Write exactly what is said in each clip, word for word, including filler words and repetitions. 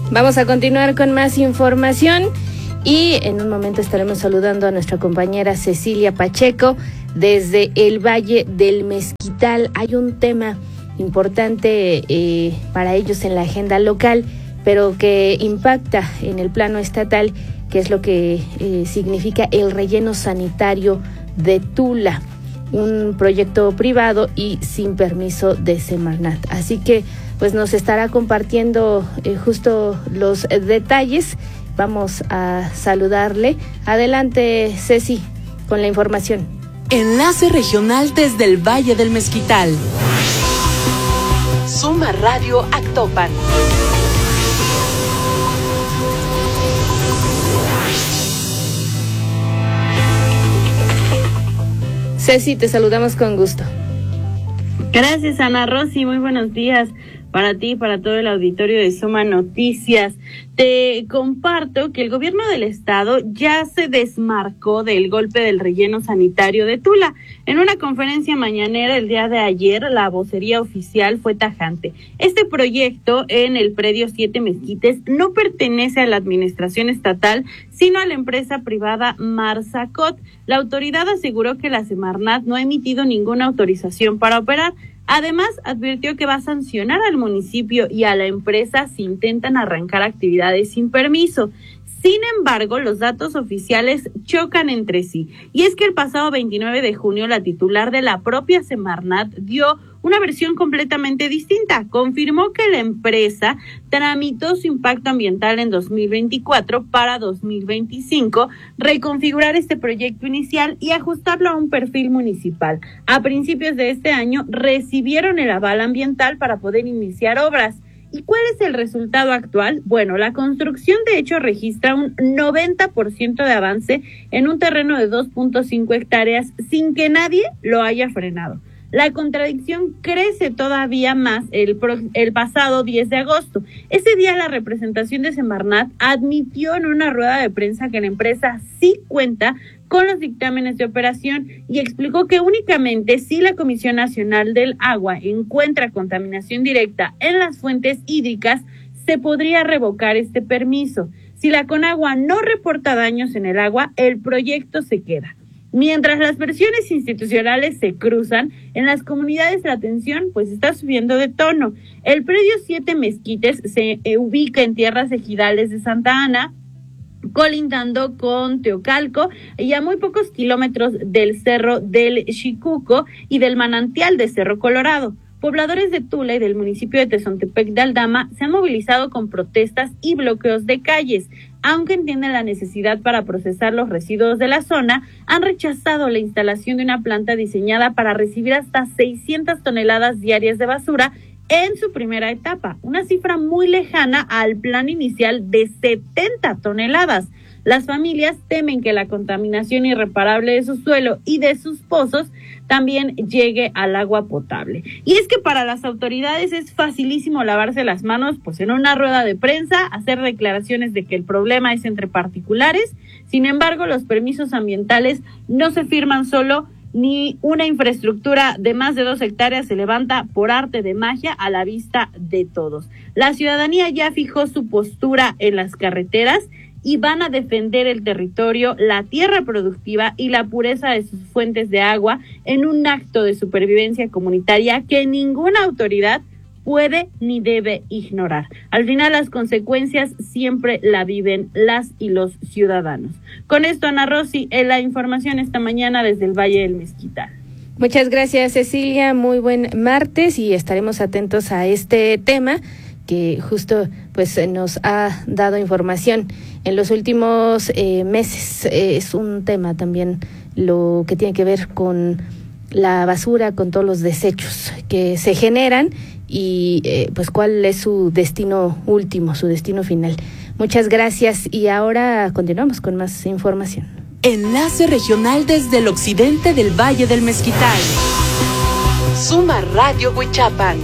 Vamos a continuar con más información y en un momento estaremos saludando a nuestra compañera Cecilia Pacheco desde el Valle del Mezquital. Hay un tema importante eh, para ellos en la agenda local, pero que impacta en el plano estatal, que es lo que eh, significa el relleno sanitario de Tula, un proyecto privado y sin permiso de Semarnat. Así que pues nos estará compartiendo eh, justo los eh, detalles. Vamos a saludarle. Adelante, Ceci, con la información. Enlace regional desde el Valle del Mezquital. Suma Radio Actopan. Ceci, te saludamos con gusto. Gracias, Ana Rosy, muy buenos días para ti y para todo el auditorio de Suma Noticias. Te comparto que el gobierno del estado ya se desmarcó del golpe del relleno sanitario de Tula. En una conferencia mañanera el día de ayer, la vocería oficial fue tajante. Este proyecto en el predio Siete Mezquites no pertenece a la administración estatal, sino a la empresa privada Marsacot. La autoridad aseguró que la Semarnat no ha emitido ninguna autorización para operar. Además, advirtió que va a sancionar al municipio y a la empresa si intentan arrancar actividades sin permiso. Sin embargo, los datos oficiales chocan entre sí. Y es que el pasado veintinueve de junio, la titular de la propia Semarnat dio una versión completamente distinta. Confirmó que la empresa tramitó su impacto ambiental en dos mil veinticuatro para dos mil veinticinco, reconfigurar este proyecto inicial y ajustarlo a un perfil municipal. A principios de este año recibieron el aval ambiental para poder iniciar obras. ¿Y cuál es el resultado actual? Bueno, la construcción de hecho registra un noventa por ciento de avance en un terreno de dos punto cinco hectáreas sin que nadie lo haya frenado. La contradicción crece todavía más el, pro, el pasado diez de agosto. Ese día la representación de Semarnat admitió en una rueda de prensa que la empresa sí cuenta con los dictámenes de operación y explicó que únicamente si la Comisión Nacional del Agua encuentra contaminación directa en las fuentes hídricas, se podría revocar este permiso. Si la Conagua no reporta daños en el agua, el proyecto se queda. Mientras las versiones institucionales se cruzan, en las comunidades la tensión pues está subiendo de tono. El predio Siete Mezquites se eh, ubica en tierras ejidales de Santa Ana, colindando con Teocalco y a muy pocos kilómetros del Cerro del Xicuco y del manantial de Cerro Colorado. Pobladores de Tula y del municipio de Tezontepec de Aldama se han movilizado con protestas y bloqueos de calles. Aunque entienden la necesidad para procesar los residuos de la zona, han rechazado la instalación de una planta diseñada para recibir hasta seiscientas toneladas diarias de basura en su primera etapa, una cifra muy lejana al plan inicial de setenta toneladas. Las familias temen que la contaminación irreparable de su suelo y de sus pozos también llegue al agua potable. Y es que para las autoridades es facilísimo lavarse las manos, pues en una rueda de prensa, hacer declaraciones de que el problema es entre particulares. Sin embargo, los permisos ambientales no se firman solo, ni una infraestructura de más de dos hectáreas se levanta por arte de magia a la vista de todos. La ciudadanía ya fijó su postura en las carreteras y van a defender el territorio, la tierra productiva y la pureza de sus fuentes de agua en un acto de supervivencia comunitaria que ninguna autoridad puede ni debe ignorar. Al final las consecuencias siempre la viven las y los ciudadanos. Con esto, Ana Rosy, en la información esta mañana desde el Valle del Mezquital. Muchas gracias, Cecilia. Muy buen martes y estaremos atentos a este tema que justo pues nos ha dado información en los últimos eh, meses. Eh, es un tema también lo que tiene que ver con la basura, con todos los desechos que se generan y eh, pues cuál es su destino último, su destino final. Muchas gracias y ahora continuamos con más información. Enlace regional desde el occidente del Valle del Mezquital. Suma Radio Huichapan.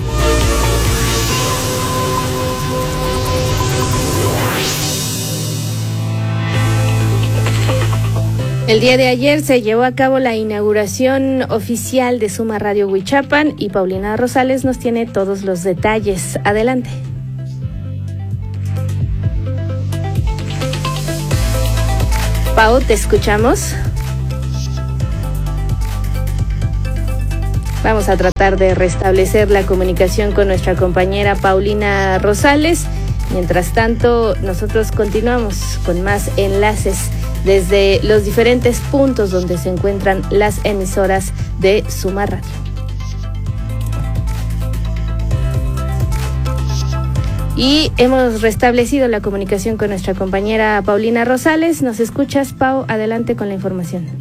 El día de ayer se llevó a cabo la inauguración oficial de Suma Radio Huichapan y Paulina Rosales nos tiene todos los detalles. Adelante. Pau, te escuchamos. Vamos a tratar de restablecer la comunicación con nuestra compañera Paulina Rosales. Mientras tanto, nosotros continuamos con más enlaces desde los diferentes puntos donde se encuentran las emisoras de Suma Radio. Y hemos restablecido la comunicación con nuestra compañera Paulina Rosales. ¿Nos escuchas, Pau? Adelante con la información.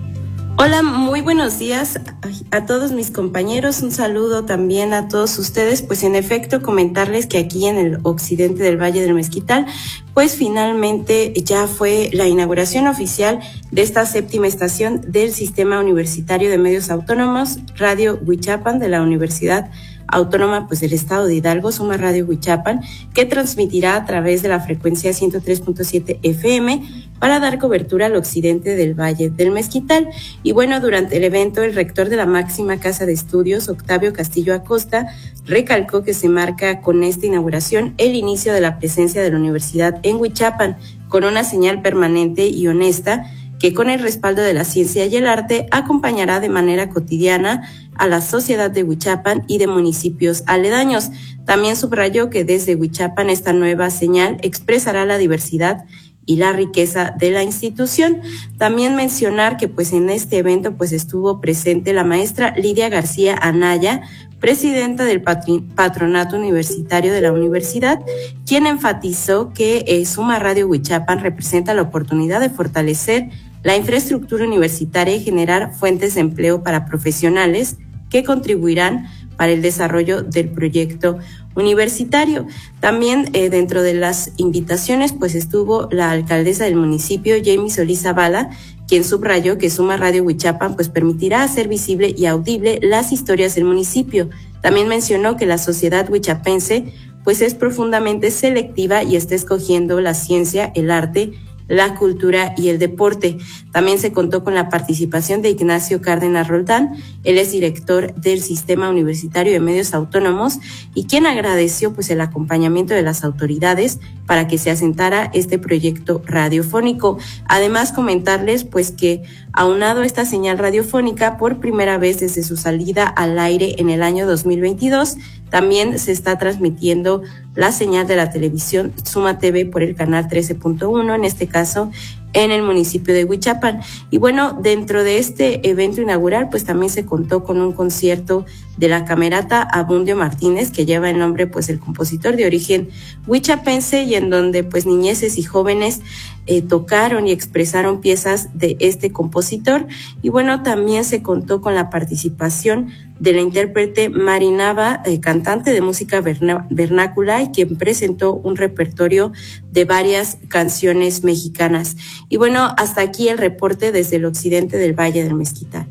Hola, muy buenos días a todos mis compañeros, un saludo también a todos ustedes. Pues en efecto, comentarles que aquí en el occidente del Valle del Mezquital, pues finalmente ya fue la inauguración oficial de esta séptima estación del Sistema Universitario de Medios Autónomos, Radio Huichapan, de la Universidad Autónoma pues del Estado de Hidalgo, Suma Radio Huichapan, que transmitirá a través de la frecuencia ciento tres punto siete F M para dar cobertura al occidente del Valle del Mezquital. Y bueno, durante el evento, el rector de la máxima casa de estudios, Octavio Castillo Acosta, recalcó que se marca con esta inauguración el inicio de la presencia de la universidad en Huichapan, con una señal permanente y honesta que con el respaldo de la ciencia y el arte acompañará de manera cotidiana a la sociedad de Huichapan y de municipios aledaños. También subrayó que desde Huichapan esta nueva señal expresará la diversidad y la riqueza de la institución. También mencionar que pues en este evento pues estuvo presente la maestra Lidia García Anaya, presidenta del Patronato Universitario de la Universidad, quien enfatizó que eh, Suma Radio Huichapan representa la oportunidad de fortalecer la infraestructura universitaria y generar fuentes de empleo para profesionales que contribuirán para el desarrollo del proyecto universitario. También eh, dentro de las invitaciones pues estuvo la alcaldesa del municipio, Jamie Solís Zavala, quien subrayó que Suma Radio Huichapan pues permitirá hacer visible y audible las historias del municipio. También mencionó que la sociedad huichapense pues es profundamente selectiva y está escogiendo la ciencia, el arte, la cultura y el deporte. También se contó con la participación de Ignacio Cárdenas Roldán. Él es director del Sistema Universitario de Medios Autónomos y quien agradeció pues el acompañamiento de las autoridades para que se asentara este proyecto radiofónico. Además, comentarles pues que aunado esta señal radiofónica por primera vez desde su salida al aire en el año dos mil veintidós, también se está transmitiendo la señal de la televisión Suma T V por el canal trece punto uno, en este caso en el municipio de Huichapan. Y bueno, dentro de este evento inaugural, pues también se contó con un concierto de la camerata Abundio Martínez, que lleva el nombre pues el compositor de origen huichapense, y en donde pues niñeces y jóvenes eh, tocaron y expresaron piezas de este compositor. Y bueno, también se contó con la participación de la intérprete Marinaba, eh, cantante de música verna- vernácula, y quien presentó un repertorio de varias canciones mexicanas. Y bueno, hasta aquí el reporte desde el occidente del Valle del Mezquital.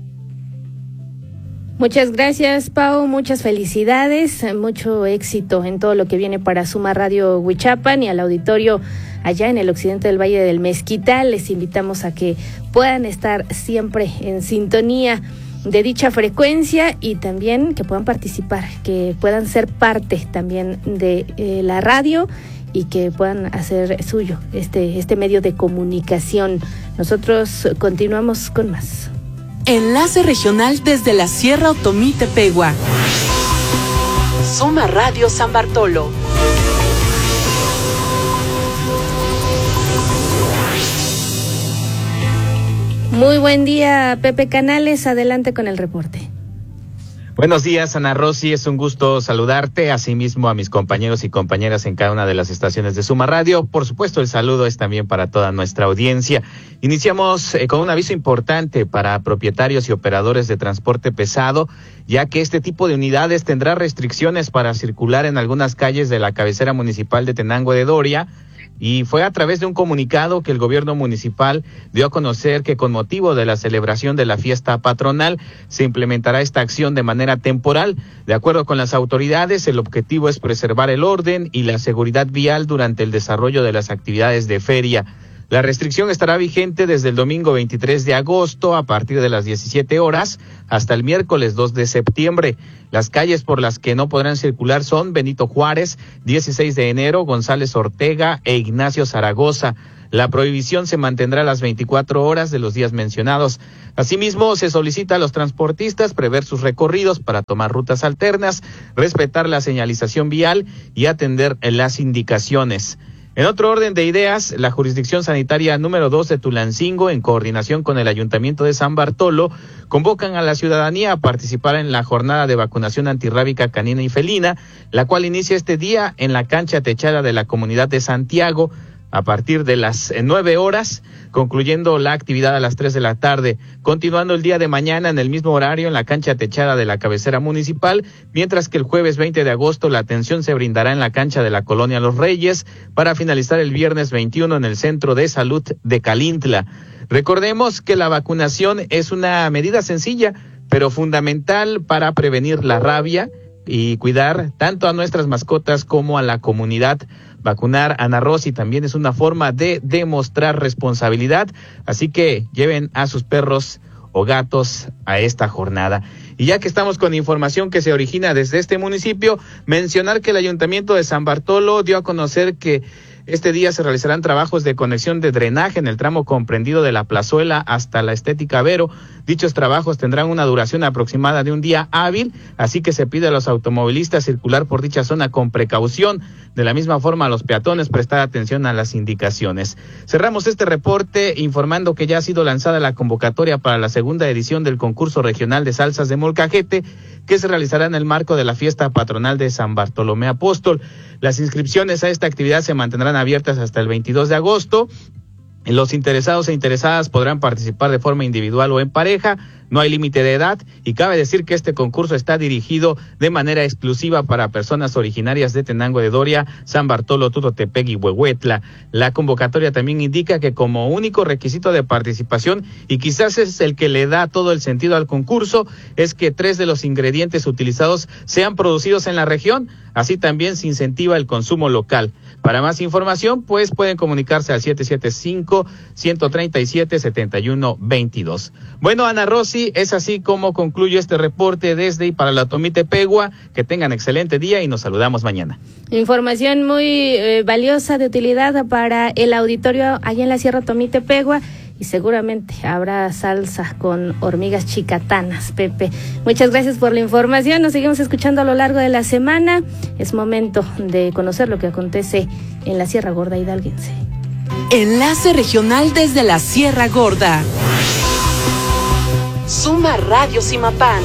Muchas gracias, Pau, muchas felicidades, mucho éxito en todo lo que viene para Suma Radio Huichapan y al auditorio allá en el occidente del Valle del Mezquital. Les invitamos a que puedan estar siempre en sintonía de dicha frecuencia y también que puedan participar, que puedan ser parte también de eh, la radio y que puedan hacer suyo este, este medio de comunicación. Nosotros continuamos con más. Enlace regional desde la Sierra Otomí Tepehua. Suma Radio San Bartolo. Muy buen día, Pepe Canales, adelante con el reporte. Buenos días, Ana Rosy, es un gusto saludarte, asimismo a mis compañeros y compañeras en cada una de las estaciones de Suma Radio. Por supuesto, el saludo es también para toda nuestra audiencia. Iniciamos eh, con un aviso importante para propietarios y operadores de transporte pesado, ya que este tipo de unidades tendrá restricciones para circular en algunas calles de la cabecera municipal de Tenango de Doria. Y fue a través de un comunicado que el gobierno municipal dio a conocer que con motivo de la celebración de la fiesta patronal se implementará esta acción de manera temporal. De acuerdo con las autoridades, el objetivo es preservar el orden y la seguridad vial durante el desarrollo de las actividades de feria. La restricción estará vigente desde el domingo veintitrés de agosto a partir de las diecisiete horas hasta el miércoles dos de septiembre. Las calles por las que no podrán circular son Benito Juárez, dieciséis de enero, González Ortega e Ignacio Zaragoza. La prohibición se mantendrá a las veinticuatro horas de los días mencionados. Asimismo, se solicita a los transportistas prever sus recorridos para tomar rutas alternas, respetar la señalización vial y atender las indicaciones. En otro orden de ideas, la Jurisdicción Sanitaria número dos de Tulancingo, en coordinación con el Ayuntamiento de San Bartolo, convocan a la ciudadanía a participar en la jornada de vacunación antirrábica canina y felina, la cual inicia este día en la cancha techada de la comunidad de Santiago, a partir de las nueve horas, concluyendo la actividad a las tres de la tarde, continuando el día de mañana en el mismo horario en la cancha techada de la cabecera municipal, mientras que el jueves veinte de agosto la atención se brindará en la cancha de la Colonia Los Reyes, para finalizar el viernes veintiuno en el Centro de Salud de Calintla. Recordemos que la vacunación es una medida sencilla, pero fundamental para prevenir la rabia y cuidar tanto a nuestras mascotas como a la comunidad. Vacunar, Ana Rosy, también es una forma de demostrar responsabilidad, así que lleven a sus perros o gatos a esta jornada. Y ya que estamos con información que se origina desde este municipio, mencionar que el Ayuntamiento de San Bartolo dio a conocer que este día se realizarán trabajos de conexión de drenaje en el tramo comprendido de la Plazuela hasta la Estética Vero. Dichos trabajos tendrán una duración aproximada de un día hábil, así que se pide a los automovilistas circular por dicha zona con precaución. De la misma forma, a los peatones prestar atención a las indicaciones. Cerramos este reporte informando que ya ha sido lanzada la convocatoria para la segunda edición del concurso regional de salsas de Molcajete, que se realizará en el marco de la fiesta patronal de San Bartolomé Apóstol. Las inscripciones a esta actividad se mantendrán abiertas hasta el veintidós de agosto. Los interesados e interesadas podrán participar de forma individual o en pareja. No hay límite de edad y cabe decir que este concurso está dirigido de manera exclusiva para personas originarias de Tenango de Doria, San Bartolo, Tutotepec y Huehuetla. La convocatoria también indica que como único requisito de participación, y quizás es el que le da todo el sentido al concurso, es que tres de los ingredientes utilizados sean producidos en la región. Así también se incentiva el consumo local. Para más información, pues pueden comunicarse al siete siete cinco, uno tres siete, siete uno dos dos. Bueno, Ana Rosy, es así como concluyo este reporte desde y para la Tomitepegua. Que tengan excelente día y nos saludamos mañana. Información muy eh, valiosa, de utilidad para el auditorio allá en la Sierra Tomitepegua. Y seguramente habrá salsa con hormigas chicatanas, Pepe. Muchas gracias por la información. Nos seguimos escuchando a lo largo de la semana. Es momento de conocer lo que acontece en la Sierra Gorda hidalguense. Enlace regional desde la Sierra Gorda. Suma Radio Simapán.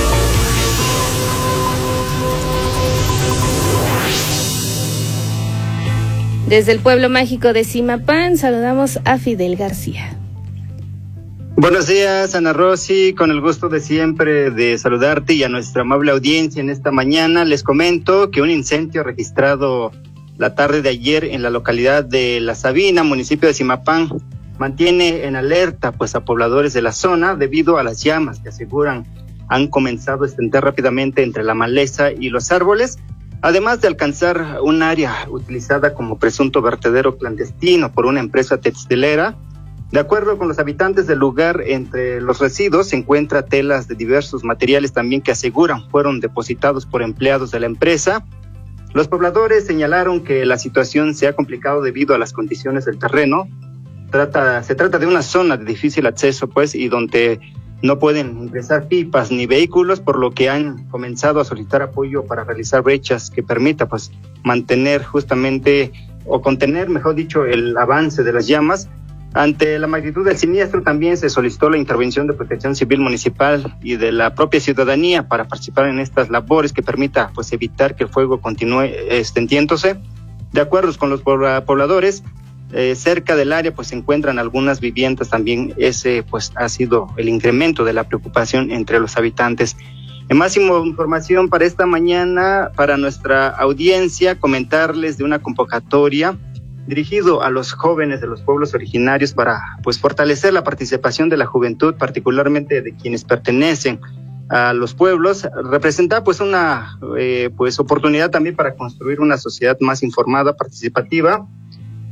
Desde el pueblo mágico de Simapán, saludamos a Fidel García. Buenos días, Ana Rosy, con el gusto de siempre de saludarte y a nuestra amable audiencia en esta mañana. Les comento que un incendio registrado la tarde de ayer en la localidad de La Sabina, municipio de Simapán, mantiene en alerta pues a pobladores de la zona debido a las llamas que aseguran han comenzado a extender rápidamente entre la maleza y los árboles, además de alcanzar un área utilizada como presunto vertedero clandestino por una empresa textilera. De acuerdo con los habitantes del lugar, entre los residuos se encuentra telas de diversos materiales también que aseguran fueron depositados por empleados de la empresa. Los pobladores señalaron que la situación se ha complicado debido a las condiciones del terreno. Trata, se trata de una zona de difícil acceso, pues, y donde no pueden ingresar pipas ni vehículos, por lo que han comenzado a solicitar apoyo para realizar brechas que permita, pues, mantener justamente, o contener, mejor dicho, el avance de las llamas. Ante la magnitud del siniestro también se solicitó la intervención de Protección Civil Municipal y de la propia ciudadanía para participar en estas labores que permita pues evitar que el fuego continúe extendiéndose. De acuerdo con los pobladores, eh, cerca del área pues se encuentran algunas viviendas también. Ese pues ha sido el incremento de la preocupación entre los habitantes. En más información para esta mañana, para nuestra audiencia, comentarles de una convocatoria dirigido a los jóvenes de los pueblos originarios para pues fortalecer la participación de la juventud, particularmente de quienes pertenecen a los pueblos. Representa pues una eh, pues oportunidad también para construir una sociedad más informada, participativa.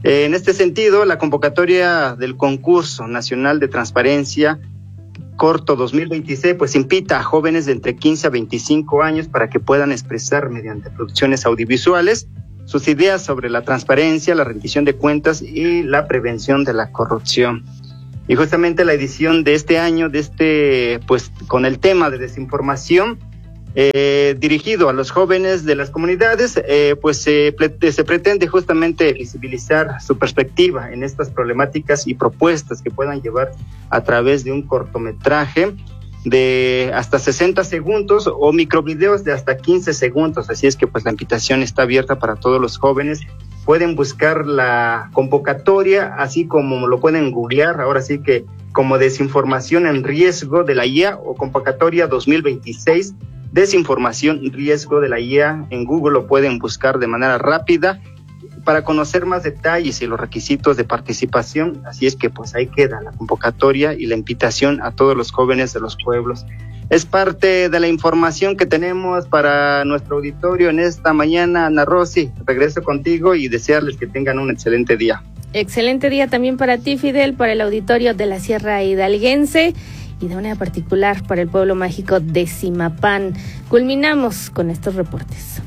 Eh, en este sentido, la convocatoria del Concurso Nacional de Transparencia Corto dos mil veintiséis pues invita a jóvenes de entre quince a veinticinco años para que puedan expresar mediante producciones audiovisuales sus ideas sobre la transparencia, la rendición de cuentas y la prevención de la corrupción. Y justamente la edición de este año, de este, pues con el tema de desinformación, eh, dirigido a los jóvenes de las comunidades, eh, pues se, se pretende justamente visibilizar su perspectiva en estas problemáticas y propuestas que puedan llevar a través de un cortometraje de hasta sesenta segundos o microvideos de hasta quince segundos. Así es que pues la invitación está abierta para todos los jóvenes. Pueden buscar la convocatoria, así como lo pueden googlear, ahora sí que como Desinformación en Riesgo de la I A o Convocatoria dos mil veintiséis, Desinformación en Riesgo de la I A. En Google lo pueden buscar de manera rápida para conocer más detalles y los requisitos de participación. Así es que pues ahí queda la convocatoria y la invitación a todos los jóvenes de los pueblos. Es parte de la información que tenemos para nuestro auditorio en esta mañana. Ana Rosy, regreso contigo y desearles que tengan un excelente día. Excelente día también para ti, Fidel, para el auditorio de la Sierra Hidalguense y de manera particular para el pueblo mágico de Zimapán. Culminamos con estos reportes.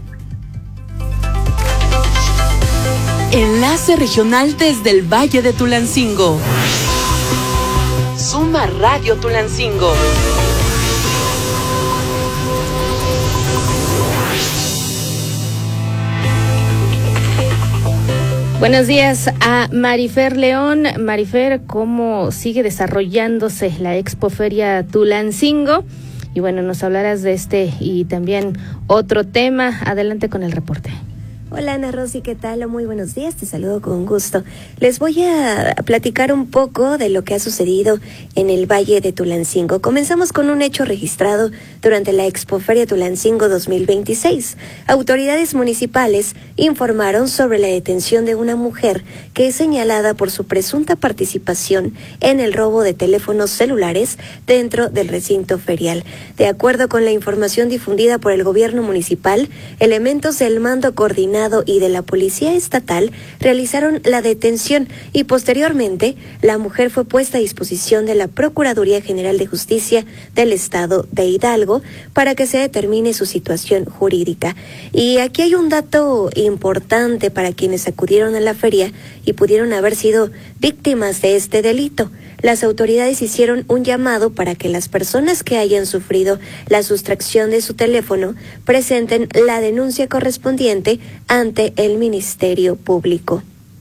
Enlace regional desde el Valle de Tulancingo. Suma Radio Tulancingo. Buenos días a Marifer León. Marifer, ¿cómo sigue desarrollándose la Expoferia Tulancingo? Y bueno, nos hablarás de este y también otro tema. Adelante con el reporte. Hola Ana Rosy, ¿qué tal? Muy buenos días, te saludo con gusto. Les voy a platicar un poco de lo que ha sucedido en el Valle de Tulancingo. Comenzamos con un hecho registrado durante la Expoferia Tulancingo dos mil veintiséis. Autoridades municipales informaron sobre la detención de una mujer que es señalada por su presunta participación en el robo de teléfonos celulares dentro del recinto ferial. De acuerdo con la información difundida por el gobierno municipal, elementos del mando coordinado y de la Policía Estatal realizaron la detención y posteriormente la mujer fue puesta a disposición de la Procuraduría General de Justicia del Estado de Hidalgo para que se determine su situación jurídica. Y aquí hay un dato importante para quienes acudieron a la feria y pudieron haber sido víctimas de este delito. Las autoridades hicieron un llamado para que las personas que hayan sufrido la sustracción de su teléfono presenten la denuncia correspondiente ante el Ministerio Público.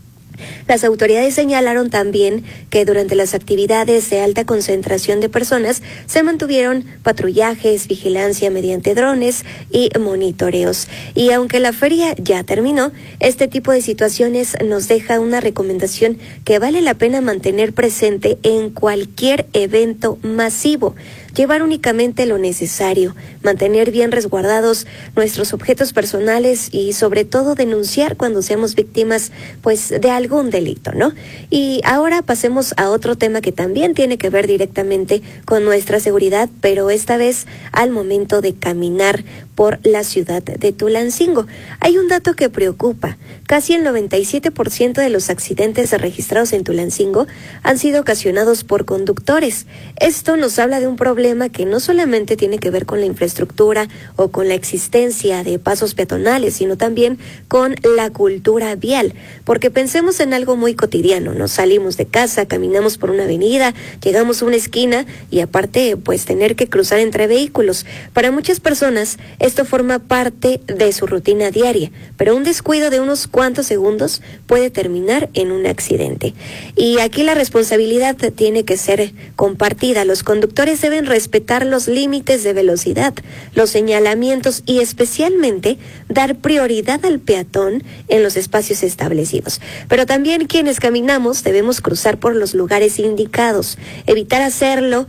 Las autoridades señalaron también que durante las actividades de alta concentración de personas se mantuvieron patrullajes, vigilancia mediante drones y monitoreos. Y aunque la feria ya terminó, este tipo de situaciones nos deja una recomendación que vale la pena mantener presente en cualquier evento masivo. Llevar únicamente lo necesario, mantener bien resguardados nuestros objetos personales y sobre todo denunciar cuando seamos víctimas pues de algún delito, ¿no? Y ahora pasemos a otro tema que también tiene que ver directamente con nuestra seguridad, pero esta vez al momento de caminar por la ciudad de Tulancingo. Hay un dato que preocupa. Casi el noventa y siete por ciento de los accidentes registrados en Tulancingo han sido ocasionados por conductores. Esto nos habla de un problema que no solamente tiene que ver con la infraestructura o con la existencia de pasos peatonales, sino también con la cultura vial. Porque pensemos en algo muy cotidiano, nos salimos de casa, caminamos por una avenida, llegamos a una esquina y aparte pues tener que cruzar entre vehículos. Para muchas personas esto forma parte de su rutina diaria, pero un descuido de unos cuantos segundos puede terminar en un accidente. Y aquí la responsabilidad tiene que ser compartida. Los conductores deben respetar los límites de velocidad, los señalamientos y especialmente dar prioridad al peatón en los espacios establecidos. Pero también quienes caminamos debemos cruzar por los lugares indicados, evitar hacerlo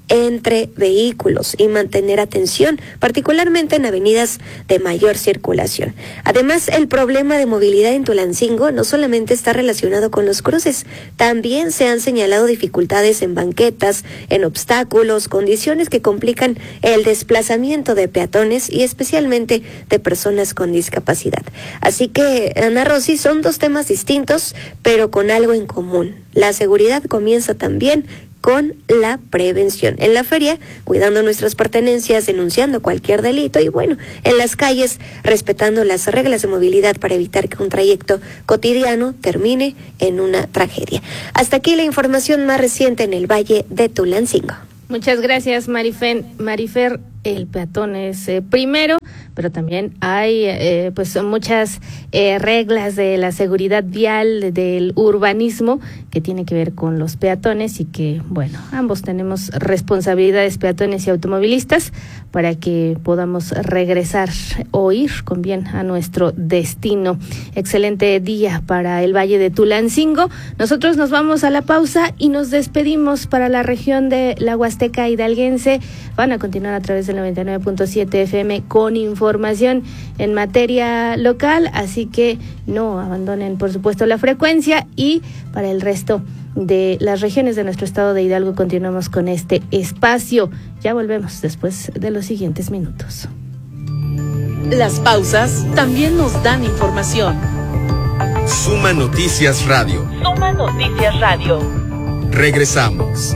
entre vehículos y mantener atención, particularmente en avenidas de mayor circulación. Además, el problema de movilidad en Tulancingo no solamente está relacionado con los cruces, también se han señalado dificultades en banquetas, en obstáculos, condiciones que complican el desplazamiento de peatones y especialmente de personas con discapacidad. Así que, Ana Rosy, son dos temas distintos, pero con algo en común. La seguridad comienza también con la prevención. En la feria, cuidando nuestras pertenencias, denunciando cualquier delito y bueno, en las calles, respetando las reglas de movilidad para evitar que un trayecto cotidiano termine en una tragedia. Hasta aquí la información más reciente en el Valle de Tulancingo. Muchas gracias, Marifen. Marifer, el peatón es eh, primero, pero también hay eh, pues muchas eh, reglas de la seguridad vial, de, del urbanismo, que tiene que ver con los peatones y que, bueno, ambos tenemos responsabilidades, peatones y automovilistas, para que podamos regresar o ir con bien a nuestro destino. Excelente día para el Valle de Tulancingo. Nosotros nos vamos a la pausa y nos despedimos para la región de la Huasteca hidalguense. Van a continuar a través del noventa y nueve punto siete F M con información en materia local, así que no abandonen, por supuesto, la frecuencia. Y para el resto de las regiones de nuestro estado de Hidalgo continuamos con este espacio. Ya volvemos después de los siguientes minutos. Las pausas también nos dan información. Suma Noticias Radio. Suma Noticias Radio. Regresamos.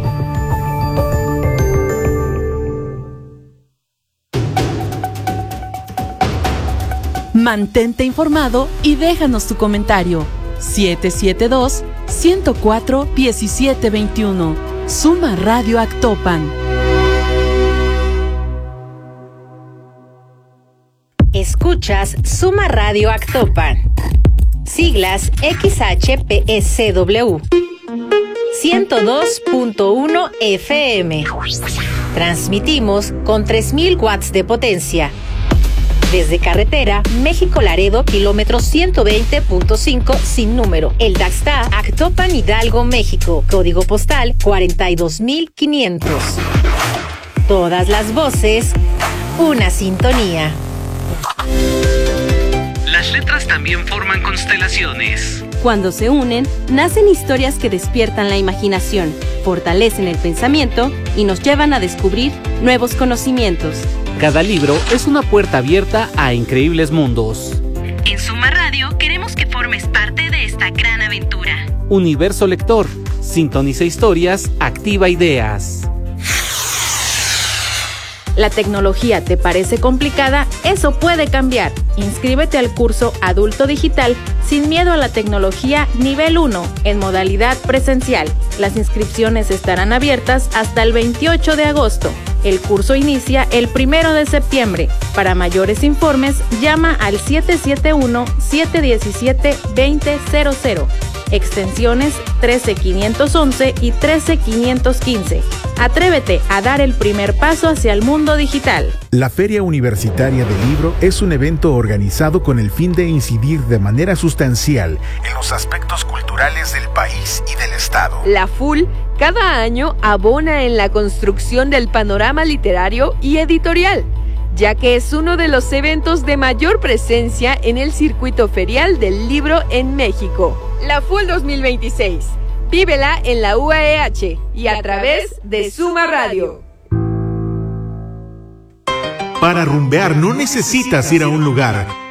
Mantente informado y déjanos tu comentario. siete siete dos, uno cero cuatro, uno siete dos uno. Suma Radio Actopan. Escuchas Suma Radio Actopan. Siglas X H P S W. ciento dos punto uno F M. Transmitimos con tres mil watts de potencia. Desde carretera, México-Laredo, kilómetro ciento veinte punto cinco, sin número. El Daxta, Actopan, Hidalgo, México. Código postal cuarenta y dos mil quinientos. Todas las voces, una sintonía. Las letras también forman constelaciones. Cuando se unen, nacen historias que despiertan la imaginación, fortalecen el pensamiento y nos llevan a descubrir nuevos conocimientos. Cada libro es una puerta abierta a increíbles mundos. En Suma Radio queremos que formes parte de esta gran aventura. Universo Lector. Sintoniza historias, activa ideas. ¿La tecnología te parece complicada? Eso puede cambiar. Inscríbete al curso Adulto Digital sin miedo a la tecnología nivel uno en modalidad presencial. Las inscripciones estarán abiertas hasta el veintiocho de agosto. El curso inicia el primero de septiembre. Para mayores informes, llama al siete siete uno, siete uno siete, dos cero cero cero. Extensiones trece quinientos once y trece quinientos quince. Atrévete a dar el primer paso hacia el mundo digital. La Feria Universitaria del Libro es un evento organizado con el fin de incidir de manera sustancial en los aspectos culturales del país y del Estado. La F U L cada año abona en la construcción del panorama literario y editorial, ya que es uno de los eventos de mayor presencia en el circuito ferial del libro en México. La F U L dos mil veintiséis. Vívela en la U A E H y a través de Suma Radio. Para rumbear no necesitas ir a un lugar.